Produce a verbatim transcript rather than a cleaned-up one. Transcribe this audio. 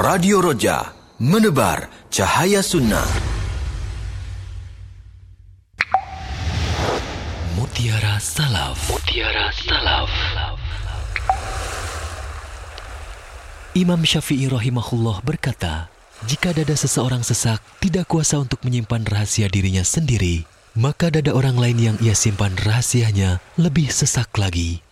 Radio Roja, menebar cahaya sunnah. Mutiara Salaf. Mutiara Salaf. Imam Syafi'i rahimahullah berkata, jika dada seseorang sesak tidak kuasa untuk menyimpan rahasia dirinya sendiri, maka dada orang lain yang ia simpan rahasianya lebih sesak lagi.